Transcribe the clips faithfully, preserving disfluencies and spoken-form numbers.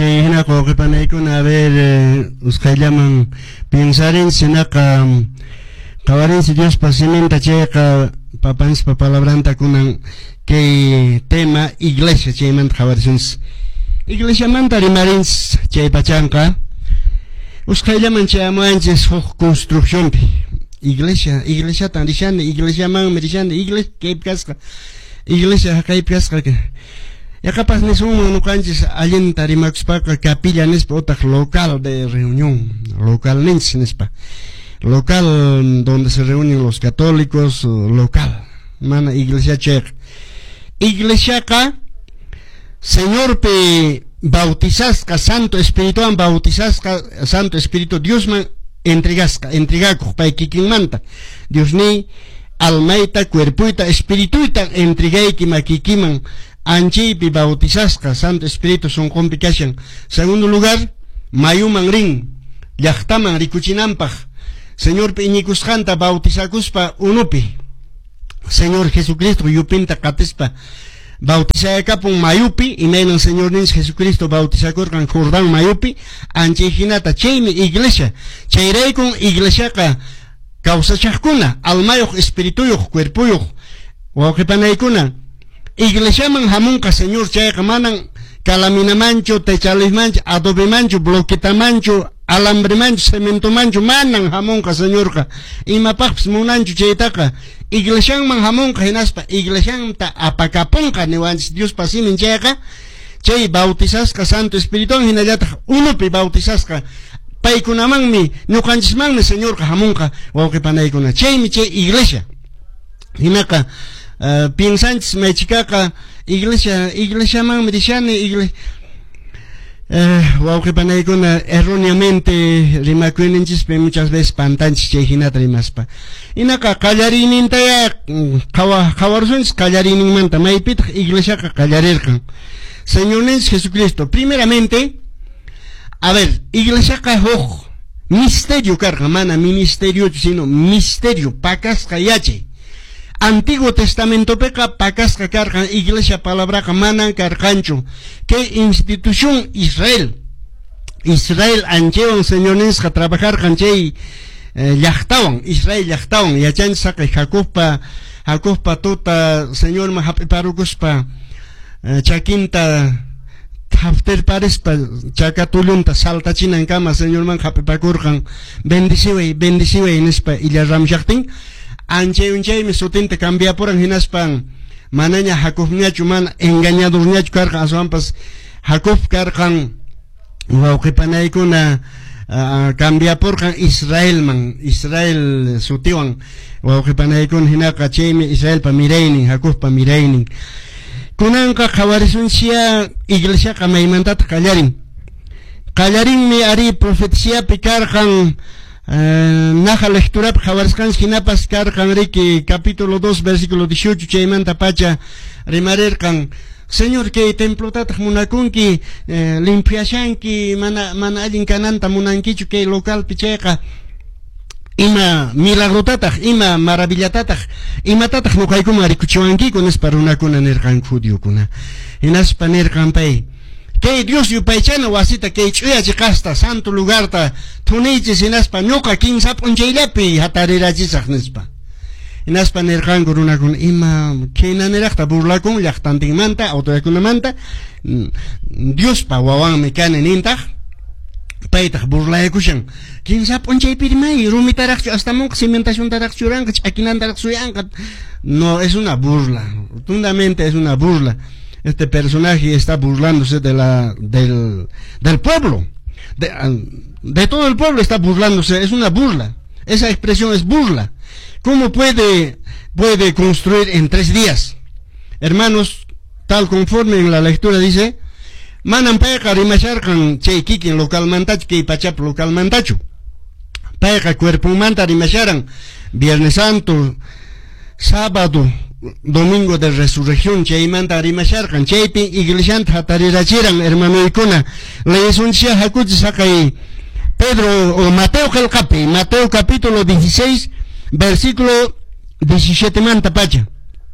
che hina ko que panaykuna a ver uskayllaman pensarin sinaka kawarin si Dios pasimenta cheka papans pa palabranta kunan que tema iglesia che man kawarisons iglesia manta rimarins che pachanka uskayllaman che amanches construcción iglesia iglesia tan dishande iglesia man merishande iglesia que piasca iglesia que piasca que ya capaz ni son no canches allen tarimax pa capilla nespa otak local de reunión local nens nespa local donde se reúnen los católicos local mana iglesia checa iglesia acá señor pe bautizasca santo espíritu bautizasca santo espíritu Dios man entregasca entregaco pa kikin manta Dios ni almaita cuerpuita espirituita entregaiki makikiman anchi pi bautizasca santo espíritu son complicación. Segundo lugar mayuman ring llaqtaman rikuchinampaj señor pi iñikusqanta bautizakuspa unupi señor Jesucristo yupinta qatispa bautizayakapun mayupi imayman señor nins Jesucristo bautizakurqan Jordán mayupi anchi hinata chaymi iglesia chayraykun iglesiaqa kawsachaqkuna almayuq espirituyuq cuerpuyuq wawqipanaykuna iglesiaman hamunqa señor chayqa manan calamina mancho techalismancho adobe mancho bloqueta mancho alambre mancho cemento mancho manan hamunqa señorqa imapaqpis munanchu chaytaqa iglesiaman hamunqa hinaspa iglesianta apakapunqa niwanchis Dios pasimin chayqa chay bautizasqa santo espirituwan hinallataq unupi bautizasqa paykunamanmi ñuqanchismanmi señorqa hamunqa wawqipanaykuna chaymi chay iglesia hinaqa Uh, piensanchis maychikaqa iglesia iglesia man medishani iglesia uh, wawqipanaykuna erróneamente rimakuninchis pe muchas veces pantanchis chay hinata rimaspa inaqa qallariyninta qawa qawarsunchis qallariyninmanta maypitaq iglesiaqa qallarirqan señorninchis Jesucristo primeramente a ver iglesiaqa huk misterio karqa mana ministerio sino misterio pakasqa yachay Antiguo Testamento peca pacasca cargan iglesia palabra manan cargancho que institución Israel Israel ancheon señores que trabajar canchei yachtawan Israel yachtawan yachan saca Jacobpa Jacobpa tota señor mahapiparukuspa chaquinta hafter parespa chacatulunta salta china en cama señor man hapipakurgan bendiciwe bendiciwe nespa illa ramjachtin anche unche me sotente cambia por hinaspan mananya Jacobnya chuman engañadornya karqa aswampas Jacob karqan wawqipanaykuna cambia por Israel man Israel sutiwan wawqipanaykun hinaqa chaymi Israel pa miraynin Jacob pa miraynin kunanqa qhawarisuncia iglesia qamaymantata qallarin qallarinmi ari profecía pikarqan Uh, naja lectura jawarskan hinapas karkan riki capítulo dos versículo dieciocho chaymanta pacha rimarerkan señor que templo tataj munakunki uh, limpiashanki mana mana allin kananta munankichu que local pichayqa ima milagro tataj ima maravilla tataj ima tataj nuqaykuma rikuchiwanki kunispa runakuna nirqan judiokuna hinaspa nirqan pay que Dios yupaychana wasita que chuyachi kasta santo lugarta tunichi sinaspa ñuqa kinsa p'unchayllapi hatarirachisaq nispa hinaspa nirqanku runakuna ima khaynaniraqta burlakun llaqtantinmanta autoyakunamanta Diospa wawanmi kani nintaq paytaq burlayakushan kinsa p'unchaypiri may rumitaraqchu hasta munqa cimentaciontaraq churanqa ch'akinantaraq suyanqa no es una burla rotundamente es una burla. Este personaje está burlándose de la del del pueblo, de, de todo el pueblo está burlándose, es una burla. Esa expresión es burla. ¿Cómo puede puede construir en tres días? Hermanos, tal conforme en la lectura dice, manan payqa rimacharqan chay kikin local mantachu kay pachap local mantachu. Payqa cuerpumanta rimacharan Viernes Santo, sábado, domingo de resurrección chaymanta rimasharqan chaypi iglesianta hatarirachiran hermanoykuna leyesunchia hakuchi saqay Pedro o Mateo qillqapi Mateo capítulo dieciséis versículo diecisiete manta pacha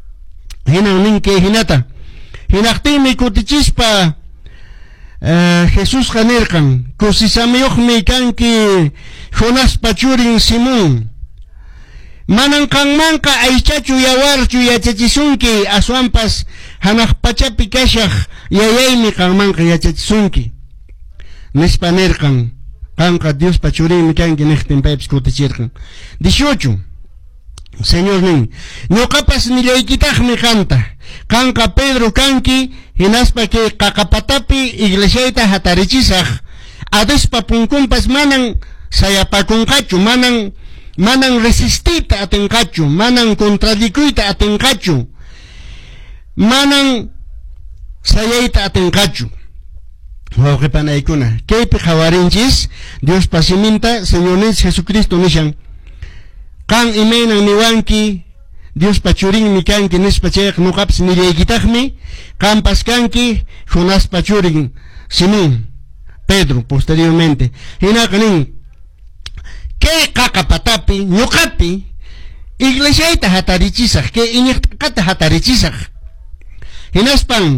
hina ninki hinata hinaqtimi kutichispa uh, Jesús kanirkan kusisamiyuqmi kanki Jonás pachurin Simón manan kanmanka aychachu yawarchu yachachisunki aswampas hanaq pachapi kashaq yayaymi kanmanka yachachisunki nispa nirkan kanka Dios pachurinmi kanki niqtin paypis kutichirkan. dieciocho Señor nin ñuqapas nillaykitaqmi kanta kanka Pedro kanki hinaspa que kakapatapi iglesiaita hatarichisaq adespa punkumpas manan sayapakunqachu manan manan resistita atenqachu manan contradicuyta atenqachu manan sayayta atenqachu. Wawqipanaykuna kaypi qawarinchis Dios pasiminta Señornis Jesucristo nishan kan imaynan niwanki Dios pachurin mi kanki nispa chayaq nuqapas nillaykitaqmi kampas kanki Jonás pachurin Simón Pedro posteriormente hinaqa nin kay qaqapatapi ñuqapi iglesiaita hatarichisaq kay iñiqta hatarichisaq hinaspan